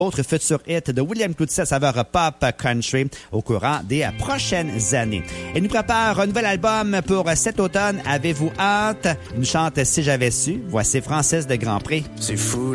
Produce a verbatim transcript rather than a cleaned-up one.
autres futurs hits de William Cloutier à saveur pop country au courant des prochaines années. Il nous prépare un nouvel album pour cet automne. Avez-vous hâte? Il nous chante Si j'avais su. Voici Francis de Grandpré. C'est fou.